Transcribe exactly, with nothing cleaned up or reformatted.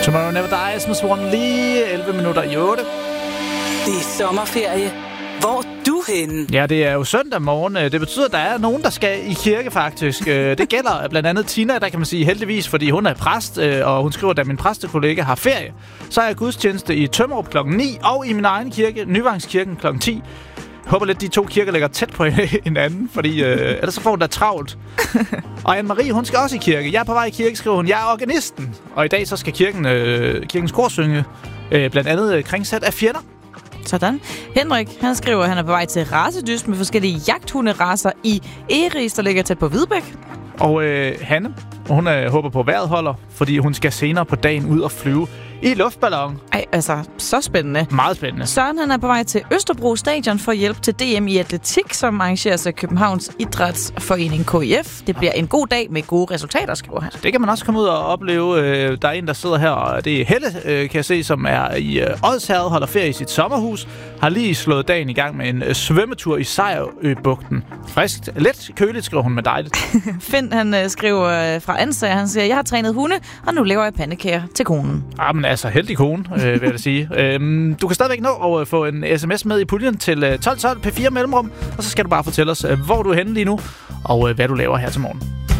Tomorrow Never Dies med Swan Lee, elleve minutter i otte. Det er sommerferie. Hvor er du henne? Ja, det er jo søndag morgen. Det betyder, at der er nogen, der skal i kirke, faktisk. Det gælder blandt andet Tina, der kan man sige heldigvis, fordi hun er præst, og hun skriver, at da min præstekollega har ferie, så er jeg gudstjeneste i Tømmerup klokken ni, og i min egen kirke, Nyvangskirken klokken ti. Jeg håber lidt, de to kirker ligger tæt på hinanden, fordi øh, ellers så får hun da travlt. Og Anne-Marie, hun skal også i kirke. Jeg er på vej i kirke, skriver hun. Jeg er organisten. Og i dag så skal kirken, øh, kirkens kor synge øh, blandt andet øh, Kringsat af fjender. Sådan. Henrik, han skriver, at han er på vej til racedyst med forskellige jagthunderacer i Eris, der ligger tæt på Hvidbæk. Og øh, Hanne, hun øh, håber på vejret holder, fordi hun skal senere på dagen ud og flyve i luftballon. Ej, altså, så spændende. Meget spændende. Søren, han er på vej til Østerbro Stadion for at hjælpe til D M i atletik, som arrangeres af Københavns Idrætsforening K I F. Det bliver en god dag med gode resultater, skriver han. Det kan man også komme ud og opleve. Der er en, der sidder her, og det er Helle, kan jeg se, som er i Odsherred, holder ferie i sit sommerhus. Har lige slået dagen i gang med en svømmetur i Sejrøbugten. Friskt, let, køligt, skriver hun med dejligt. Finn, han skriver fra Ansager, han siger, jeg har trænet hunde, og nu laver jeg pandekager til konen. Ah, men altså, heldig kone, øh, vil jeg da sige. Øhm, du kan stadigvæk nå at få en sms med i puljen til tolv tolv P fire mellemrum, og så skal du bare fortælle os, hvor du er henne lige nu, og hvad du laver her til morgen.